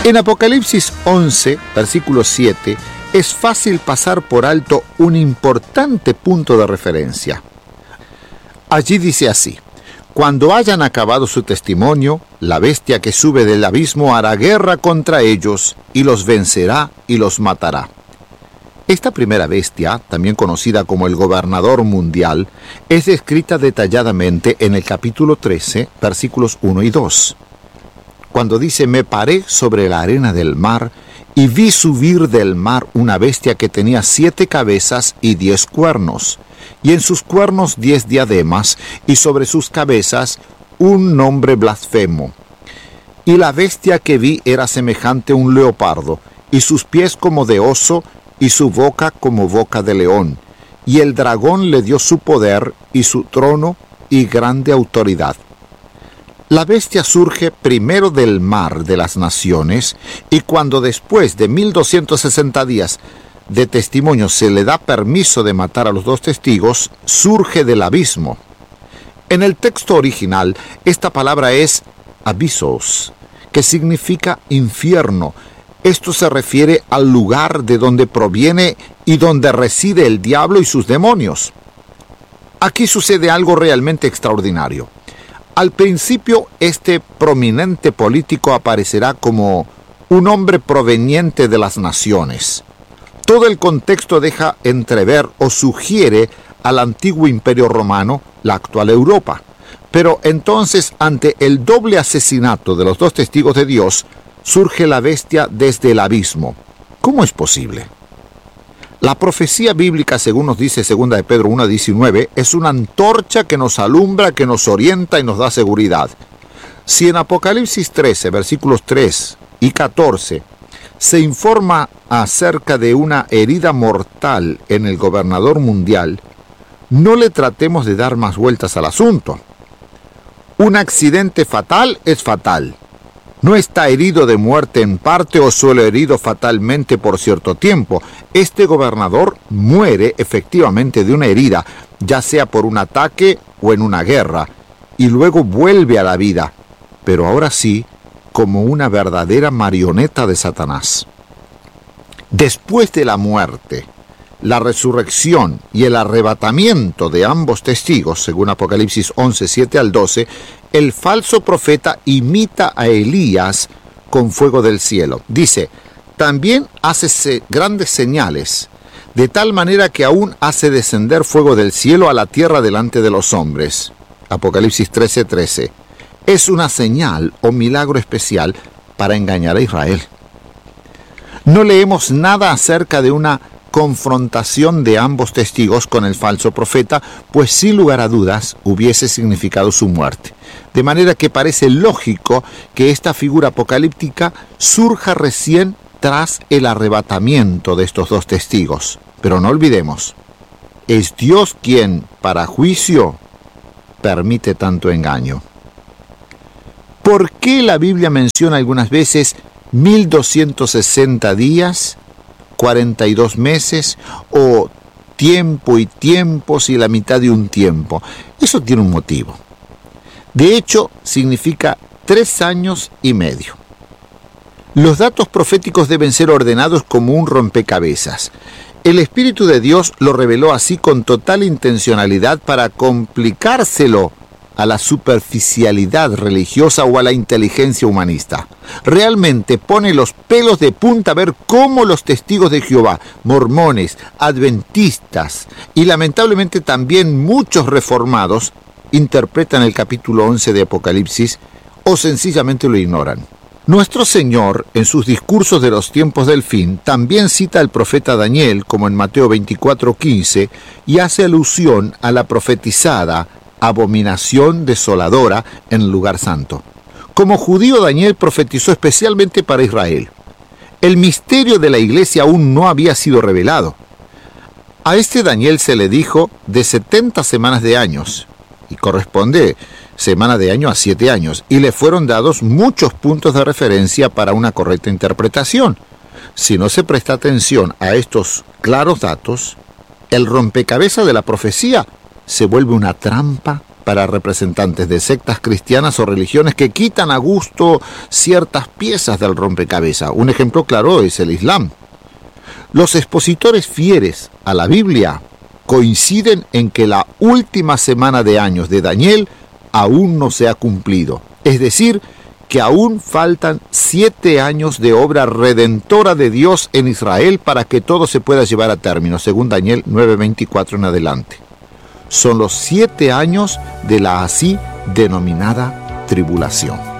En Apocalipsis 11, versículo 7, es fácil pasar por alto un importante punto de referencia. Allí dice así: cuando hayan acabado su testimonio, la bestia que sube del abismo hará guerra contra ellos, y los vencerá y los matará. Esta primera bestia, también conocida como el gobernador mundial, es descrita detalladamente en el capítulo 13, versículos 1 y 2. Cuando dice: me paré sobre la arena del mar, y vi subir del mar una bestia que tenía 7 cabezas y 10 cuernos, y en sus cuernos 10 diademas, y sobre sus cabezas un nombre blasfemo. Y la bestia que vi era semejante a un leopardo, y sus pies como de oso, y su boca como boca de león. Y el dragón le dio su poder, y su trono, y grande autoridad. La bestia surge primero del mar de las naciones, y cuando después de 1260 días de testimonio se le da permiso de matar a los 2 testigos, surge del abismo. En el texto original, esta palabra es abyssos, que significa infierno. Esto se refiere al lugar de donde proviene y donde reside el diablo y sus demonios. Aquí sucede algo realmente extraordinario. Al principio, este prominente político aparecerá como un hombre proveniente de las naciones. Todo el contexto deja entrever o sugiere al antiguo imperio romano, la actual Europa. Pero entonces, ante el doble asesinato de los 2 testigos de Dios, surge la bestia desde el abismo. ¿Cómo es posible? La profecía bíblica, según nos dice 2 de Pedro 1:19, es una antorcha que nos alumbra, que nos orienta y nos da seguridad. Si en Apocalipsis 13, versículos 3 y 14, se informa acerca de una herida mortal en el gobernador mundial, no le tratemos de dar más vueltas al asunto. Un accidente fatal es fatal. No está herido de muerte en parte o solo herido fatalmente por cierto tiempo. Este gobernador muere efectivamente de una herida, ya sea por un ataque o en una guerra, y luego vuelve a la vida, pero ahora sí, como una verdadera marioneta de Satanás. Después de la muerte, la resurrección y el arrebatamiento de ambos testigos, según Apocalipsis 11, 7 al 12, el falso profeta imita a Elías con fuego del cielo. Dice: también hace grandes señales, de tal manera que aún hace descender fuego del cielo a la tierra delante de los hombres. Apocalipsis 13, 13. Es una señal o milagro especial para engañar a Israel. No leemos nada acerca de una confrontación de ambos testigos con el falso profeta, pues sin lugar a dudas hubiese significado su muerte. De manera que parece lógico que esta figura apocalíptica surja recién tras el arrebatamiento de estos 2 testigos. Pero no olvidemos, es Dios quien, para juicio, permite tanto engaño. ¿Por qué la Biblia menciona algunas veces 1260 días, 42 meses o tiempo y tiempos y la mitad de un tiempo? Eso tiene un motivo. De hecho, significa 3 años y medio. Los datos proféticos deben ser ordenados como un rompecabezas. El Espíritu de Dios lo reveló así con total intencionalidad para complicárselo a la superficialidad religiosa o a la inteligencia humanista. Realmente pone los pelos de punta a ver cómo los testigos de Jehová, mormones, adventistas y lamentablemente también muchos reformados interpretan el capítulo 11 de Apocalipsis o sencillamente lo ignoran. Nuestro Señor, en sus discursos de los tiempos del fin, también cita al profeta Daniel, como en Mateo 24:15, y hace alusión a la profetizada abominación desoladora en el lugar santo. Como judío, Daniel profetizó especialmente para Israel. El misterio de la iglesia aún no había sido revelado. A este Daniel se le dijo de 70 semanas de años, y corresponde semana de año a 7 años, y le fueron dados muchos puntos de referencia para una correcta interpretación. Si no se presta atención a estos claros datos, el rompecabezas de la profecía se vuelve una trampa para representantes de sectas cristianas o religiones que quitan a gusto ciertas piezas del rompecabezas. Un ejemplo claro es el Islam. Los expositores fieles a la Biblia coinciden en que la última semana de años de Daniel aún no se ha cumplido. Es decir, que aún faltan 7 años de obra redentora de Dios en Israel para que todo se pueda llevar a término, según Daniel 9:24 en adelante. Son los 7 años de la así denominada tribulación.